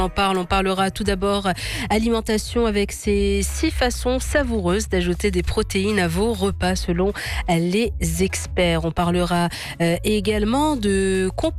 On parlera tout d'abord alimentation avec ces 6 façons savoureuses d'ajouter des protéines à vos repas selon les experts. On parlera également de